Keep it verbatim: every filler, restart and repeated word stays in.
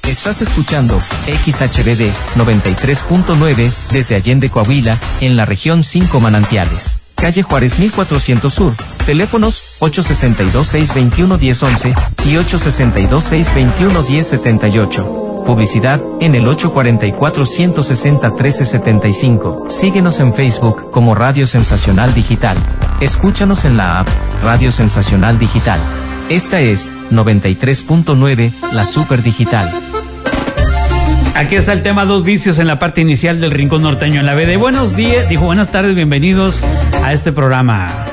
Estás escuchando X H B D noventa y tres punto nueve desde Allende, Coahuila, en la región cinco Manantiales. Calle Juárez mil cuatrocientos Sur. Teléfonos ocho seis dos, seis dos uno, uno cero uno uno y ocho seis dos, seis dos uno, uno cero siete ocho. Publicidad en el ocho cuatro cuatro, uno seis cero, uno tres siete cinco. Síguenos en Facebook como Radio Sensacional Digital. Escúchanos en la app Radio Sensacional Digital. Esta es noventa y tres punto nueve, la Super Digital. Aquí está el tema Dos Vicios en la parte inicial del Rincón Norteño en la B D. Buenos días, dijo buenas tardes, bienvenidos a este programa.